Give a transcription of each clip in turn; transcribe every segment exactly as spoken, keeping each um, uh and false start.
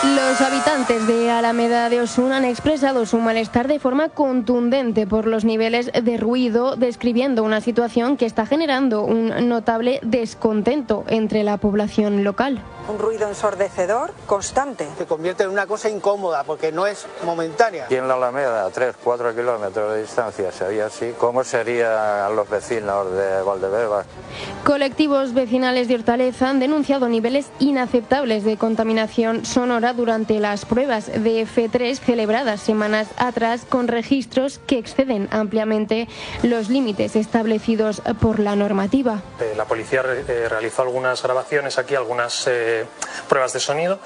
Los habitantes de Alameda de Osun han expresado su malestar de forma contundente por los niveles de ruido, describiendo una situación que está generando un notable descontento entre la población local. Un ruido ensordecedor constante. Se convierte en una cosa incómoda porque no es momentánea. Aquí en la Alameda, a tres, cuatro kilómetros de distancia, sería así. ¿Cómo serían los vecinos de Valdebebas? Colectivos vecinales de Hortaleza han denunciado niveles inaceptables de contaminación sonora durante las pruebas de F tres celebradas semanas atrás, con registros que exceden ampliamente los límites establecidos por la normativa. Eh, la policía re eh, realizó algunas grabaciones aquí, algunas eh, pruebas de sonido,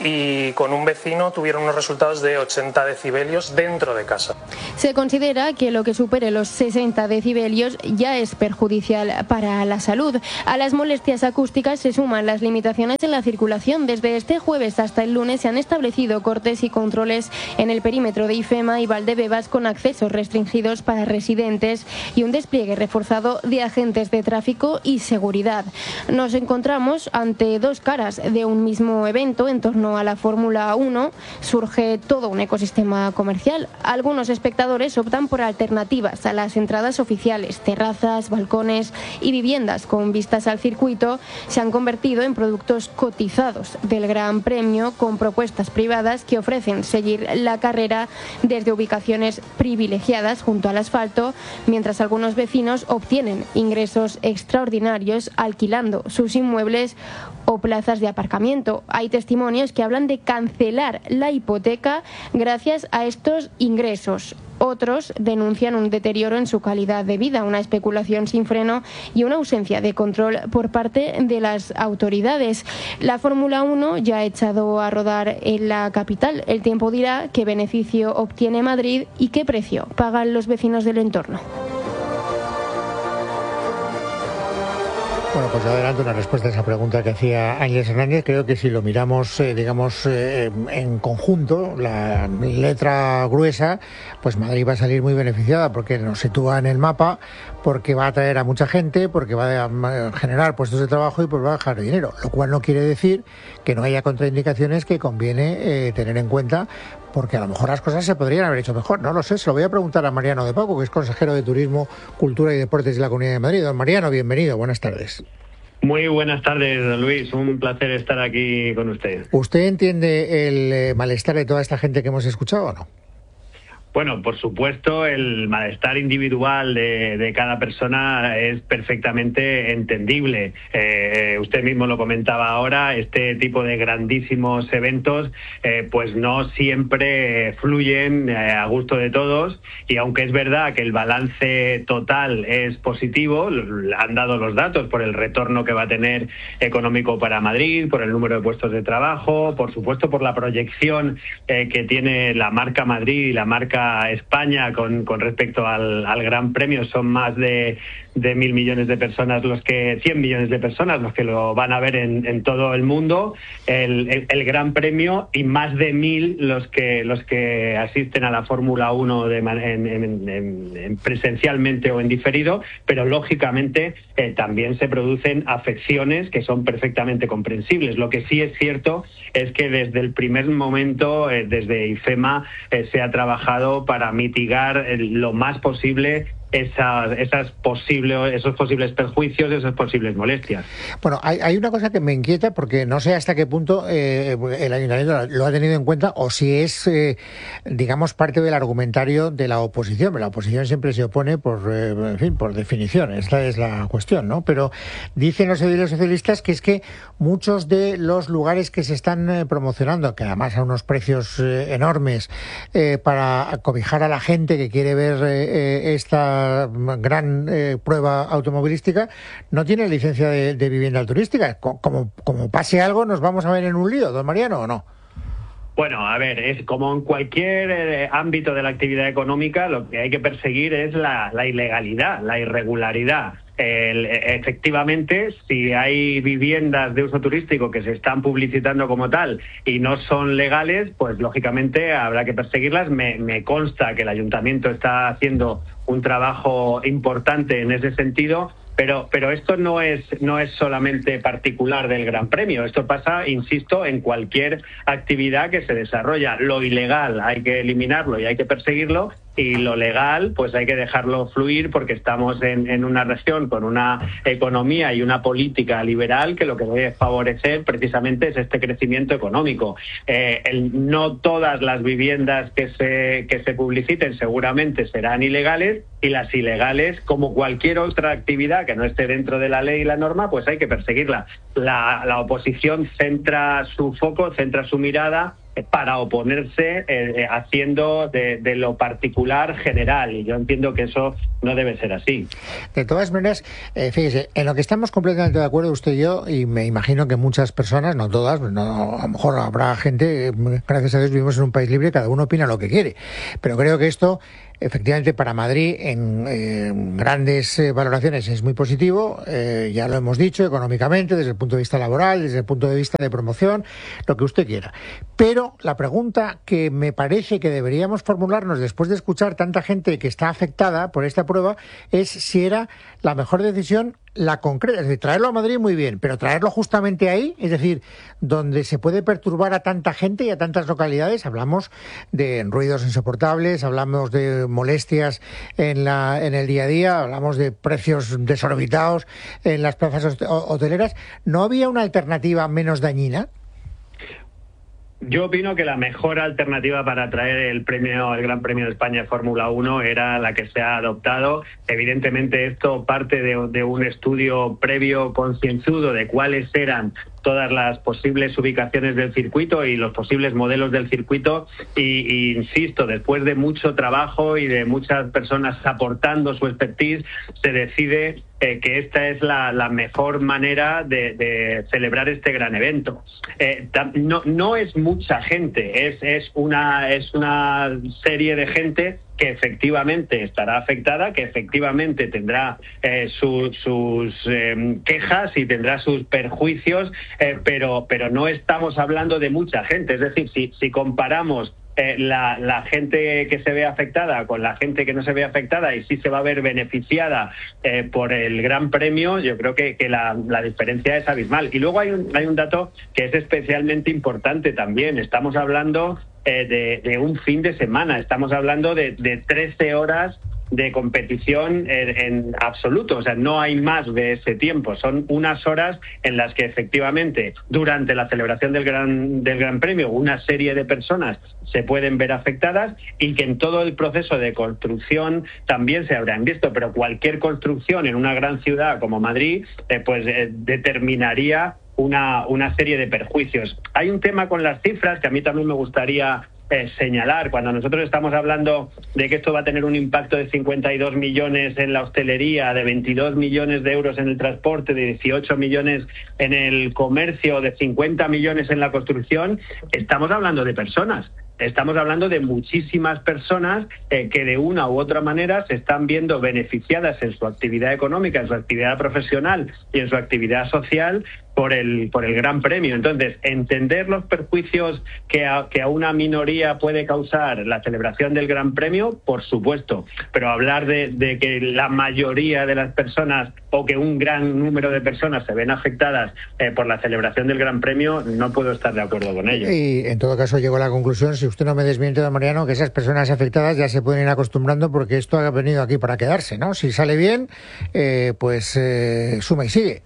y con un vecino tuvieron unos resultados de ochenta decibelios dentro de casa. Se considera que lo que supere los sesenta decibelios ya es perjudicial para la salud. A las molestias acústicas se suman las limitaciones en la circulación. Desde este jueves hasta el lunes se han establecido cortes y controles en el perímetro de IFEMA y Valdebebas, con accesos restringidos para residentes y un despliegue reforzado de agentes de tráfico y seguridad. Nos encontramos ante dos caras de un mismo evento. En torno a la Fórmula uno surge todo un ecosistema comercial. Algunos espectadores optan por alternativas a las entradas oficiales. Terrazas, balcones y viviendas con vistas al circuito se han convertido en productos cotizados del Gran Premio, con propuestas privadas que ofrecen seguir la carrera desde ubicaciones privilegiadas junto al asfalto, mientras algunos vecinos obtienen ingresos extraordinarios alquilando sus inmuebles o plazas de aparcamiento. Hay testimonios que hablan de cancelar la hipoteca gracias a estos ingresos. Otros denuncian un deterioro en su calidad de vida, una especulación sin freno y una ausencia de control por parte de las autoridades. La Fórmula uno ya ha echado a rodar en la capital. El tiempo dirá qué beneficio obtiene Madrid y qué precio pagan los vecinos del entorno. Bueno, pues adelanto una respuesta a esa pregunta que hacía Ángeles Hernández. Creo que si lo miramos, eh, digamos, eh, en conjunto, la letra gruesa, pues Madrid va a salir muy beneficiada porque nos sitúa en el mapa, porque va a atraer a mucha gente, porque va a generar puestos de trabajo y pues va a dejar dinero. Lo cual no quiere decir que no haya contraindicaciones que conviene eh, tener en cuenta, porque a lo mejor las cosas se podrían haber hecho mejor. No lo sé, se lo voy a preguntar a Mariano de Paco, que es consejero de Turismo, Cultura y Deportes de la Comunidad de Madrid. Don Mariano, bienvenido, buenas tardes. Muy buenas tardes, don Luis. Un placer estar aquí con usted. ¿Usted entiende el eh, malestar de toda esta gente que hemos escuchado o no? Bueno, por supuesto, el malestar individual de, de cada persona es perfectamente entendible. Eh, usted mismo lo comentaba ahora, este tipo de grandísimos eventos eh, pues no siempre fluyen eh, a gusto de todos, y aunque es verdad que el balance total es positivo, han dado los datos por el retorno que va a tener económico para Madrid, por el número de puestos de trabajo, por supuesto por la proyección eh, que tiene la marca Madrid y la marca España con, con respecto al, al Gran Premio. Son más de, de mil millones de personas los que, cien millones de personas los que lo van a ver en, en todo el mundo, el, el, el Gran Premio, y más de mil los que los que asisten a la Fórmula uno de, en, en, en, en presencialmente o en diferido, pero lógicamente eh, también se producen afecciones que son perfectamente comprensibles. Lo que sí es cierto es que desde el primer momento, eh, desde IFEMA, eh, se ha trabajado para mitigar lo más posible esas, esas posibles, esos posibles perjuicios, esas posibles molestias. Bueno, hay, hay una cosa que me inquieta, porque no sé hasta qué punto eh, el Ayuntamiento lo ha tenido en cuenta, o si es, eh, digamos, parte del argumentario de la oposición. La oposición siempre se opone por, eh, en fin, por definición, esta es la cuestión, ¿no? Pero dicen los ediles socialistas que es que muchos de los lugares que se están eh, promocionando, que además a unos precios eh, enormes, eh, para cobijar a la gente que quiere ver eh, esta gran eh, prueba automovilística, no tiene licencia de, de vivienda turística. Como, como pase algo, ¿nos vamos a ver en un lío, don Mariano, o no? Bueno, a ver, es como en cualquier eh, ámbito de la actividad económica, lo que hay que perseguir es la, la ilegalidad, la irregularidad. El, efectivamente, si hay viviendas de uso turístico que se están publicitando como tal y no son legales, pues lógicamente habrá que perseguirlas. Me, me consta que el ayuntamiento está haciendo un trabajo importante en ese sentido, Pero, pero esto no es, no es solamente particular del Gran Premio. Esto pasa, insisto, en cualquier actividad que se desarrolla. Lo ilegal hay que eliminarlo y hay que perseguirlo, y lo legal pues hay que dejarlo fluir, porque estamos en, en una región con una economía y una política liberal que lo que debe favorecer precisamente es este crecimiento económico. Eh, el, no todas las viviendas que se, que se publiciten seguramente serán ilegales, y las ilegales, como cualquier otra actividad que no esté dentro de la ley y la norma, pues hay que perseguirla. La, la oposición centra su foco, centra su mirada para oponerse, eh, haciendo de, de lo particular general, y yo entiendo que eso no debe ser así. De todas maneras, eh, fíjese, en lo que estamos completamente de acuerdo usted y yo, y me imagino que muchas personas, no todas, no, a lo mejor habrá gente, gracias a Dios vivimos en un país libre, cada uno opina lo que quiere, pero creo que esto efectivamente para Madrid en eh, grandes eh, valoraciones es muy positivo, eh, ya lo hemos dicho, económicamente, desde el punto de vista laboral, desde el punto de vista de promoción, lo que usted quiera. Pero la pregunta que me parece que deberíamos formularnos después de escuchar tanta gente que está afectada por esta prueba es si era la mejor decisión la concreta, es decir, traerlo a Madrid muy bien, pero traerlo justamente ahí, es decir, donde se puede perturbar a tanta gente y a tantas localidades. Hablamos de ruidos insoportables, hablamos de molestias en la en el día a día, hablamos de precios desorbitados en las plazas hoteleras. ¿No había una alternativa menos dañina? Yo opino que la mejor alternativa para traer el premio, el Gran Premio de España de Fórmula uno era la que se ha adoptado. Evidentemente esto parte de, de un estudio previo concienzudo de cuáles eran todas las posibles ubicaciones del circuito y los posibles modelos del circuito, y, y insisto, después de mucho trabajo y de muchas personas aportando su expertise, se decide eh, que esta es la, la mejor manera de, de celebrar este gran evento. Eh, no, no es mucha gente, es, es, una, es una serie de gente que efectivamente estará afectada, que efectivamente tendrá eh, su, sus eh, quejas y tendrá sus perjuicios, eh, pero, pero no estamos hablando de mucha gente. Es decir, si, si comparamos eh, la, la gente que se ve afectada con la gente que no se ve afectada y sí se va a ver beneficiada eh, por el Gran Premio, yo creo que, que la, la diferencia es abismal. Y luego hay un, hay un dato que es especialmente importante también. Estamos hablando Eh, de, de un fin de semana. Estamos hablando de, de trece horas de competición en, en absoluto. O sea, no hay más de ese tiempo. Son unas horas en las que efectivamente durante la celebración del Gran, del Gran Premio una serie de personas se pueden ver afectadas, y que en todo el proceso de construcción también se habrán visto, pero cualquier construcción en una gran ciudad como Madrid eh, pues eh, determinaría Una, una serie de perjuicios. Hay un tema con las cifras que a mí también me gustaría eh, señalar. Cuando nosotros estamos hablando de que esto va a tener un impacto de cincuenta y dos millones en la hostelería, de veintidós millones de euros en el transporte, de dieciocho millones en el comercio, de cincuenta millones en la construcción, estamos hablando de personas. Estamos hablando de muchísimas personas eh, que de una u otra manera se están viendo beneficiadas en su actividad económica, en su actividad profesional y en su actividad social por el por el Gran Premio. Entonces, entender los perjuicios que a, que a una minoría puede causar la celebración del Gran Premio, por supuesto, pero hablar de, de que la mayoría de las personas o que un gran número de personas se ven afectadas eh, por la celebración del Gran Premio, no puedo estar de acuerdo con ello. Y en todo caso llego a la conclusión, si usted no me desmiente, don Mariano, que esas personas afectadas ya se pueden ir acostumbrando, porque esto ha venido aquí para quedarse, ¿no? Si sale bien, eh, pues eh, suma y sigue.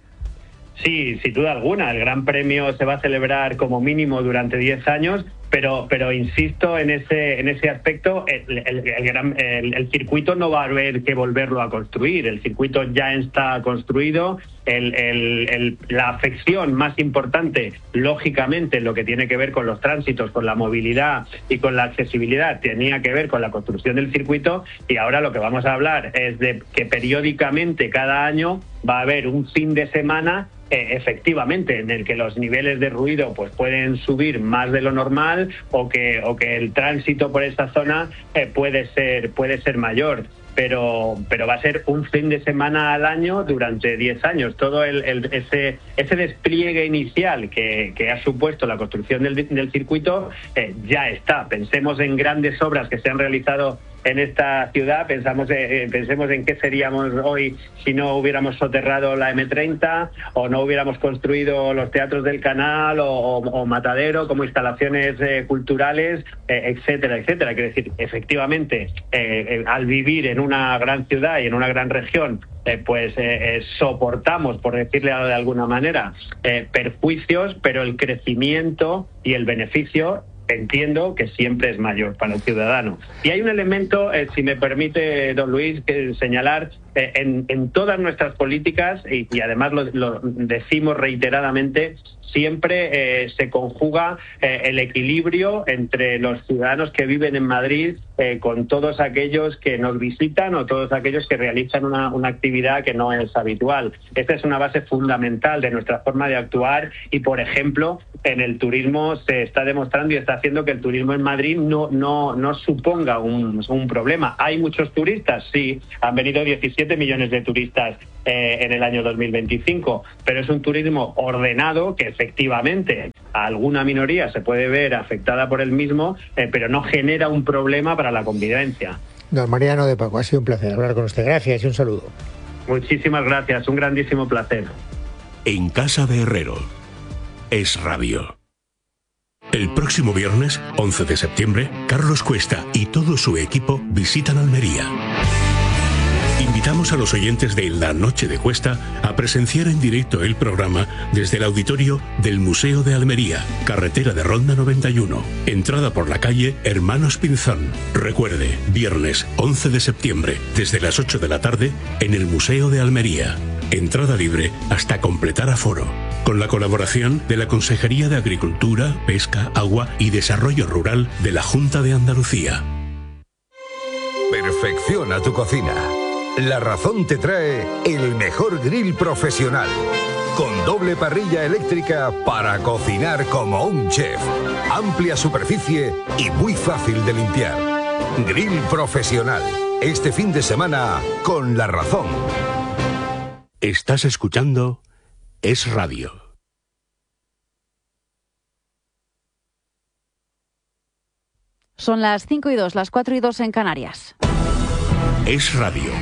Sí, sin duda alguna. El Gran Premio se va a celebrar como mínimo durante diez años, pero pero insisto en ese en ese aspecto. El, el, el, gran, el, el circuito no va a haber que volverlo a construir. El circuito ya está construido. El, el, el, la afección más importante, lógicamente, en lo que tiene que ver con los tránsitos, con la movilidad y con la accesibilidad, tenía que ver con la construcción del circuito, y ahora lo que vamos a hablar es de que periódicamente, cada año, va a haber un fin de semana eh, efectivamente en el que los niveles de ruido pues pueden subir más de lo normal, o que o que el tránsito por esta zona eh, puede ser puede ser mayor. Pero, pero va a ser un fin de semana al año durante diez años. Todo el, el, ese, ese despliegue inicial que, que ha supuesto la construcción del, del circuito eh, ya está. Pensemos en grandes obras que se han realizado en esta ciudad. Pensamos, eh, pensemos en qué seríamos hoy si no hubiéramos soterrado la eme treinta o no hubiéramos construido los teatros del Canal o, o, o Matadero como instalaciones eh, culturales, eh, etcétera, etcétera. Quiero decir, efectivamente, eh, eh, al vivir en una gran ciudad y en una gran región, Eh, pues eh, eh, soportamos, por decirle de alguna manera, eh, perjuicios, pero el crecimiento y el beneficio entiendo que siempre es mayor para el ciudadano. Y hay un elemento, eh, si me permite, don Luis, que señalar eh, en, en todas nuestras políticas, y, y además lo, lo decimos reiteradamente, siempre eh, se conjuga eh, el equilibrio entre los ciudadanos que viven en Madrid eh, con todos aquellos que nos visitan o todos aquellos que realizan una, una actividad que no es habitual. Esta es una base fundamental de nuestra forma de actuar y, por ejemplo, en el turismo se está demostrando y está haciendo que el turismo en Madrid no, no, no suponga un, un problema. ¿Hay muchos turistas? Sí, han venido diecisiete millones de turistas eh, en el año dos mil veinticinco, pero es un turismo ordenado que efectivamente a alguna minoría se puede ver afectada por el mismo, eh, pero no genera un problema para la convivencia. Don Mariano de Paco, ha sido un placer hablar con usted. Gracias y un saludo. Muchísimas gracias, un grandísimo placer. En Casa de Herrero, Es Radio. El próximo viernes, once de septiembre, Carlos Cuesta y todo su equipo visitan Almería. Invitamos a los oyentes de La Noche de Cuesta a presenciar en directo el programa desde el auditorio del Museo de Almería, carretera de Ronda noventa y uno, entrada por la calle Hermanos Pinzón. Recuerde, viernes once de septiembre, desde las ocho de la tarde, en el Museo de Almería. Entrada libre hasta completar aforo. Con la colaboración de la Consejería de Agricultura, Pesca, Agua y Desarrollo Rural de la Junta de Andalucía. Perfecciona tu cocina. La Razón te trae el mejor grill profesional, con doble parrilla eléctrica para cocinar como un chef. Amplia superficie y muy fácil de limpiar. Grill profesional. Este fin de semana con La Razón. Estás escuchando Es Radio. Son las cinco y dos, las cuatro y dos en Canarias. Es Radio.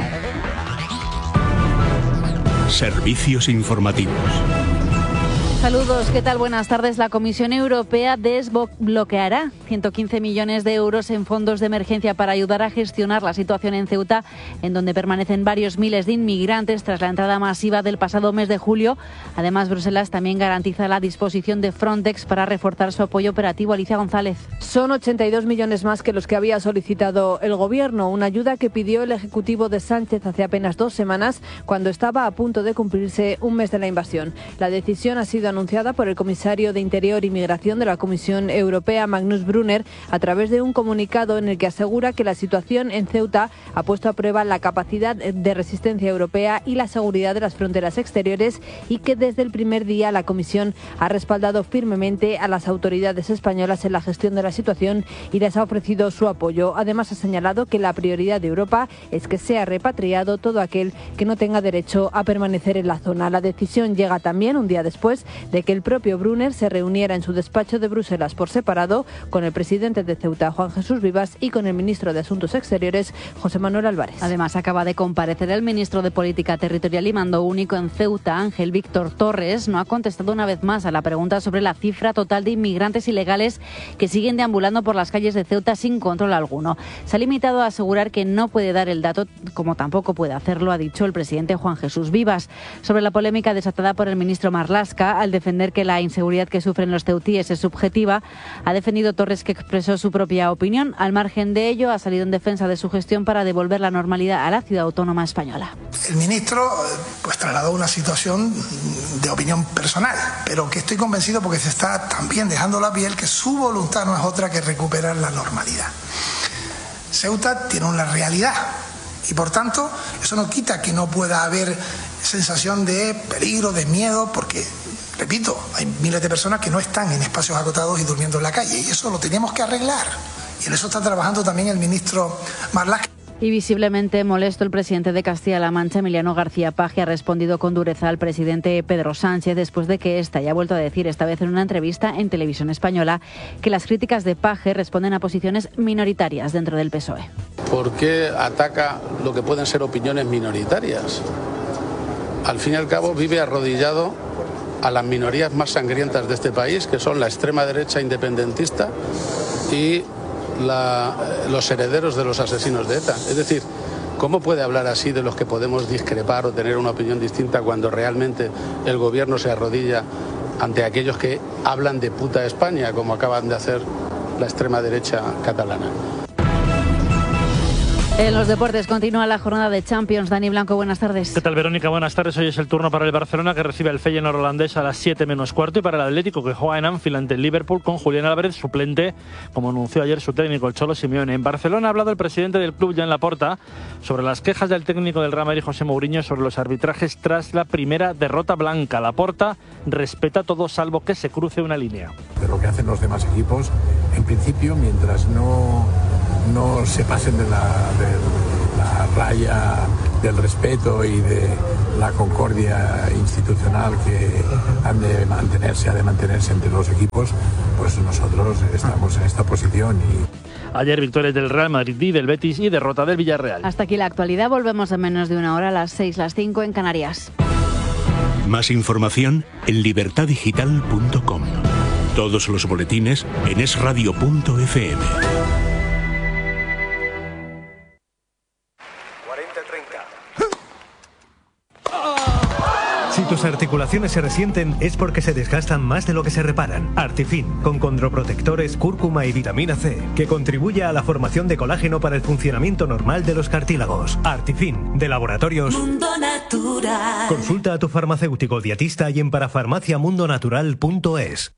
Servicios informativos. Saludos, ¿qué tal? Buenas tardes. La Comisión Europea desbloqueará ciento quince millones de euros en fondos de emergencia para ayudar a gestionar la situación en Ceuta, en donde permanecen varios miles de inmigrantes tras la entrada masiva del pasado mes de julio. Además, Bruselas también garantiza la disposición de Frontex para reforzar su apoyo operativo. Alicia González. Son ochenta y dos millones más que los que había solicitado el Gobierno, una ayuda que pidió el Ejecutivo de Sánchez hace apenas dos semanas, cuando estaba a punto de cumplirse un mes de la invasión. La decisión ha sido anunciada por el comisario de Interior y Migración de la Comisión Europea, Magnus Brunner, a través de un comunicado en el que asegura que la situación en Ceuta ha puesto a prueba la capacidad de resistencia europea y la seguridad de las fronteras exteriores, y que desde el primer día la Comisión ha respaldado firmemente a las autoridades españolas en la gestión de la situación y les ha ofrecido su apoyo. Además, ha señalado que la prioridad de Europa es que sea repatriado todo aquel que no tenga derecho a permanecer en la zona. La decisión llega también un día después de que el propio Brunner se reuniera en su despacho de Bruselas por separado con el presidente de Ceuta, Juan Jesús Vivas, y con el ministro de Asuntos Exteriores, José Manuel Álvarez. Además, acaba de comparecer el ministro de Política Territorial y Mando Único en Ceuta, Ángel Víctor Torres. No ha contestado una vez más a la pregunta sobre la cifra total de inmigrantes ilegales que siguen deambulando por las calles de Ceuta sin control alguno. Se ha limitado a asegurar que no puede dar el dato, como tampoco puede hacerlo, ha dicho el presidente Juan Jesús Vivas. Sobre la polémica desatada por el ministro Marlaska, al defender que la inseguridad que sufren los ceutíes es subjetiva, ha defendido Torres que expresó su propia opinión. Al margen de ello, ha salido en defensa de su gestión para devolver la normalidad a la ciudad autónoma española. El ministro pues trasladó una situación de opinión personal, pero que estoy convencido porque se está también dejando la piel que su voluntad no es otra que recuperar la normalidad. Ceuta tiene una realidad y por tanto eso no quita que no pueda haber sensación de peligro, de miedo, porque repito, hay miles de personas que no están en espacios acotados y durmiendo en la calle, y eso lo tenemos que arreglar. Y en eso está trabajando también el ministro Marlaska. Y visiblemente molesto, el presidente de Castilla-La Mancha, Emiliano García Paje, ha respondido con dureza al presidente Pedro Sánchez después de que ésta haya vuelto a decir, esta vez en una entrevista en Televisión Española, que las críticas de Paje responden a posiciones minoritarias dentro del P S O E. ¿por qué ataca lo que pueden ser opiniones minoritarias? Al fin y al cabo vive arrodillado a las minorías más sangrientas de este país, que son la extrema derecha independentista y la, los herederos de los asesinos de ETA. Es decir, ¿cómo puede hablar así de los que podemos discrepar o tener una opinión distinta cuando realmente el gobierno se arrodilla ante aquellos que hablan de puta España, como acaban de hacer la extrema derecha catalana? En los deportes continúa la jornada de Champions. Dani Blanco, buenas tardes. ¿Qué tal, Verónica? Buenas tardes. Hoy es el turno para el Barcelona, que recibe al Feyenoord holandés a las siete menos cuarto, y para el Atlético, que juega en Anfield ante el Liverpool con Julián Álvarez suplente, como anunció ayer su técnico, el Cholo Simeone. En Barcelona ha hablado el presidente del club, Joan Laporta, sobre las quejas del técnico del Real Madrid, José Mourinho, sobre los arbitrajes tras la primera derrota blanca. Laporta respeta todo salvo que se cruce una línea. De lo que hacen los demás equipos, en principio, mientras no, no se pasen de la... De, la raya del respeto y de la concordia institucional que han de mantenerse, ha de mantenerse entre los equipos, pues nosotros estamos en esta posición. Y ayer victorias del Real Madrid y del Betis y derrota del Villarreal. Hasta aquí la actualidad. Volvemos en menos de una hora, a las seis, las cinco en Canarias. Más información en libertad digital punto com. Todos los boletines en es radio punto efe eme. Si tus articulaciones se resienten es porque se desgastan más de lo que se reparan. Artifin, con condroprotectores, cúrcuma y vitamina C, que contribuye a la formación de colágeno para el funcionamiento normal de los cartílagos. Artifin, de Laboratorios Mundo Natural. Consulta a tu farmacéutico dietista y en parafarmacia mundo natural punto es.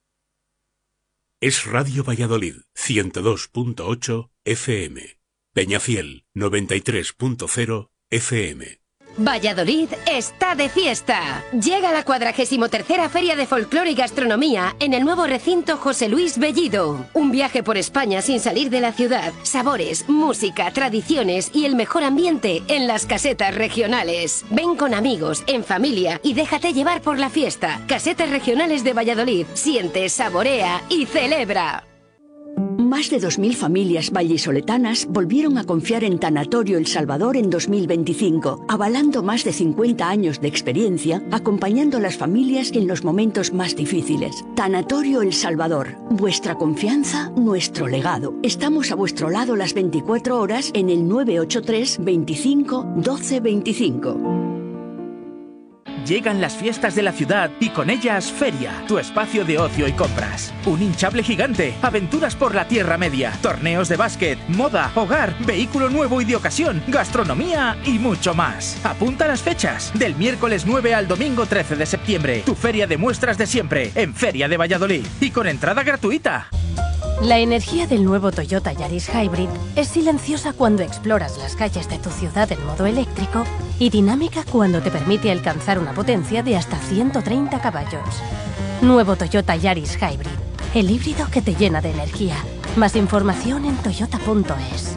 Es Radio Valladolid, ciento dos punto ocho efe eme. Peñafiel, noventa y tres punto cero efe eme. Valladolid está de fiesta. Llega la cuadragésimo tercera Feria de Folclore y Gastronomía en el nuevo recinto José Luis Bellido. Un viaje por España sin salir de la ciudad. Sabores, música, tradiciones y el mejor ambiente en las casetas regionales. Ven con amigos, en familia y déjate llevar por la fiesta. Casetas regionales de Valladolid. Siente, saborea y celebra. Más de dos mil familias vallisoletanas volvieron a confiar en Tanatorio El Salvador en dos mil veinticinco, avalando más de cincuenta años de experiencia, acompañando a las familias en los momentos más difíciles. Tanatorio El Salvador, vuestra confianza, nuestro legado. Estamos a vuestro lado las veinticuatro horas en el nueve ocho tres, veinticinco, doce veinticinco. Llegan las fiestas de la ciudad y con ellas Feria, tu espacio de ocio y compras. Un hinchable gigante, aventuras por la Tierra Media, torneos de básquet, moda, hogar, vehículo nuevo y de ocasión, gastronomía y mucho más. Apunta las fechas, del miércoles nueve al domingo trece de septiembre. Tu feria de muestras de siempre, en Feria de Valladolid y con entrada gratuita. La energía del nuevo Toyota Yaris Hybrid es silenciosa cuando exploras las calles de tu ciudad en modo eléctrico y dinámica cuando te permite alcanzar una potencia de hasta ciento treinta caballos. Nuevo Toyota Yaris Hybrid, el híbrido que te llena de energía. Más información en toyota punto es.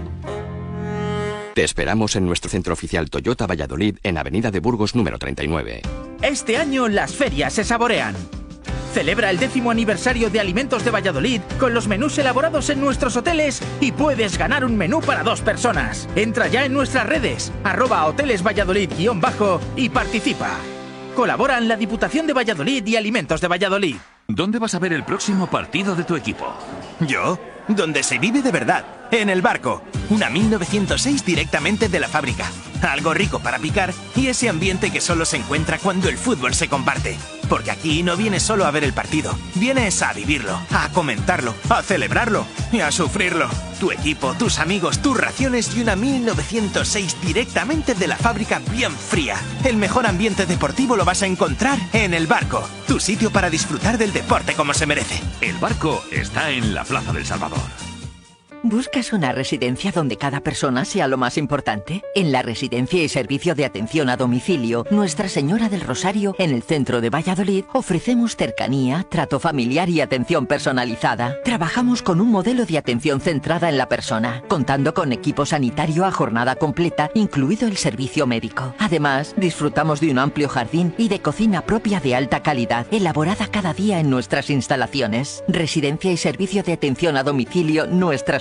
Te esperamos en nuestro centro oficial Toyota Valladolid en Avenida de Burgos número treinta y nueve. Este año las ferias se saborean. Celebra el décimo aniversario de Alimentos de Valladolid con los menús elaborados en nuestros hoteles y puedes ganar un menú para dos personas. Entra ya en nuestras redes, arroba hoteles Valladolid guión bajo y participa. Colaboran la Diputación de Valladolid y Alimentos de Valladolid. ¿Dónde vas a ver el próximo partido de tu equipo? ¿Yo? Donde se vive de verdad, en El Barco. Una mil novecientos seis directamente de la fábrica. Algo rico para picar y ese ambiente que solo se encuentra cuando el fútbol se comparte. Porque aquí no vienes solo a ver el partido, vienes a vivirlo, a comentarlo, a celebrarlo y a sufrirlo. Tu equipo, tus amigos, tus raciones y una mil novecientos seis directamente de la fábrica bien fría. El mejor ambiente deportivo lo vas a encontrar en El Barco, tu sitio para disfrutar del deporte como se merece. El Barco está en la Plaza del Salvador. ¿Buscas una residencia donde cada persona sea lo más importante? En la Residencia y Servicio de Atención a Domicilio Nuestra Señora del Rosario, en el centro de Valladolid, ofrecemos cercanía, trato familiar y atención personalizada. Trabajamos con un modelo de atención centrada en la persona, contando con equipo sanitario a jornada completa, incluido el servicio médico. Además, disfrutamos de un amplio jardín y de cocina propia de alta calidad, elaborada cada día en nuestras instalaciones. Residencia y Servicio de Atención a Domicilio Nuestra Señora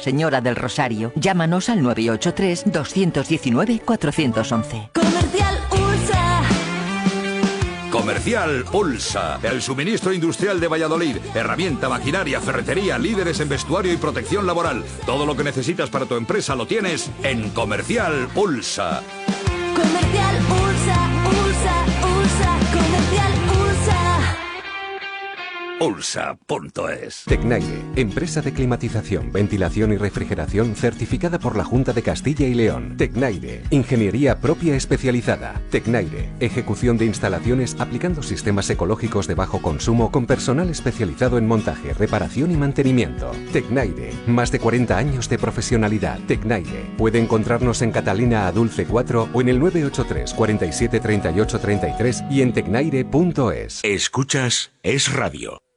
Señora del Rosario. Llámanos al nueve ocho tres, dos uno nueve, cuatro uno uno. Comercial Ulsa. Comercial Ulsa, el suministro industrial de Valladolid. Herramienta, maquinaria, ferretería, líderes en vestuario y protección laboral. Todo lo que necesitas para tu empresa lo tienes en Comercial Ulsa. Comercial Ulsa, Ulsa, Ulsa, Comercial Ulsa. Ulsa punto es. Tecnaire, empresa de climatización, ventilación y refrigeración certificada por la Junta de Castilla y León. Tecnaire, ingeniería propia especializada. Tecnaire, ejecución de instalaciones aplicando sistemas ecológicos de bajo consumo con personal especializado en montaje, reparación y mantenimiento. Tecnaire, más de cuarenta años de profesionalidad. Tecnaire, puede encontrarnos en Catalina a Dulce cuatro o en el nueve ocho tres, cuarenta y siete, treinta y ocho, treinta y tres y en tecnaire punto es. Escuchas Es Radio.